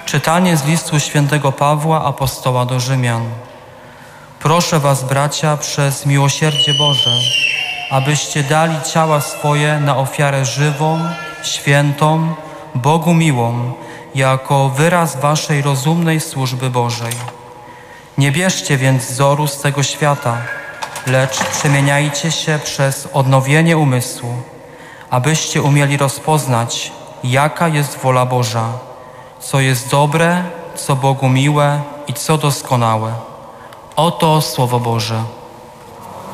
Czytanie z listu świętego Pawła, apostoła do Rzymian. Proszę was, bracia, przez miłosierdzie Boże, abyście dali ciała swoje na ofiarę żywą, świętą, Bogu miłą, jako wyraz waszej rozumnej służby Bożej. Nie bierzcie więc wzoru z tego świata, lecz przemieniajcie się przez odnowienie umysłu, abyście umieli rozpoznać, jaka jest wola Boża, co jest dobre, co Bogu miłe i co doskonałe. Oto Słowo Boże.